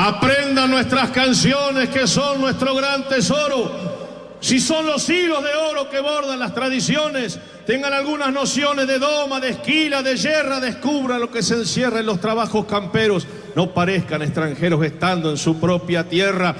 Aprendan nuestras canciones que son nuestro gran tesoro. Si son los hilos de oro que bordan las tradiciones, tengan algunas nociones de doma, de esquila, de yerra, descubran lo que se encierra en los trabajos camperos. No parezcan extranjeros estando en su propia tierra.